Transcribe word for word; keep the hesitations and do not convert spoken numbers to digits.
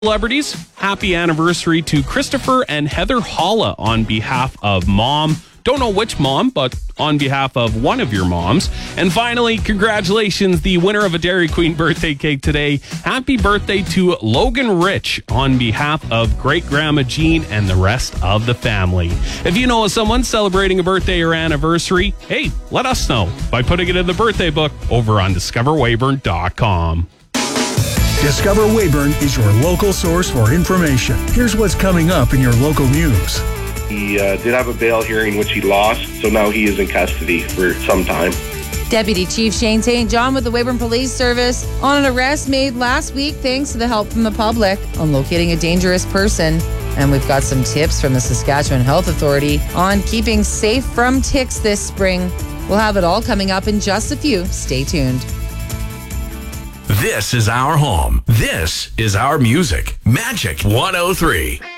Celebrities, happy anniversary to Christopher and Heather Holla on behalf of Mom. Don't know which mom, but on behalf of one of your moms. And finally, congratulations, the winner of a Dairy Queen birthday cake today. Happy birthday to Logan Rich on behalf of great-grandma Jean and the rest of the family. If you know of someone celebrating a birthday or anniversary, hey, let us know by putting it in the birthday book over on discover weyburn dot com. Discover Weyburn is your local source for information. Here's what's coming up in your local news. He uh, did have a bail hearing, which he lost, so now he is in custody for some time. Deputy Chief Shane Saint John with the Weyburn Police Service on an arrest made last week thanks to the help from the public on locating a dangerous person. And we've got some tips from the Saskatchewan Health Authority on keeping safe from ticks this spring. We'll have it all coming up in just a few. Stay tuned. This is our home. This is our music. Magic one oh three.